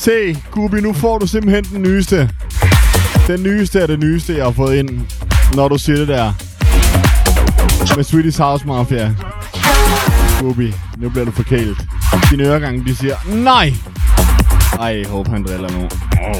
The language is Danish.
Se, Gubi, nu får du simpelthen den nyeste. Den nyeste er det nyeste, jeg har fået ind, når du siger det der. Med Swedish House Mafia. Gubi, nu bliver du forkælet. Dine øregange, de siger nej. Ej, jeg håber han driller nu.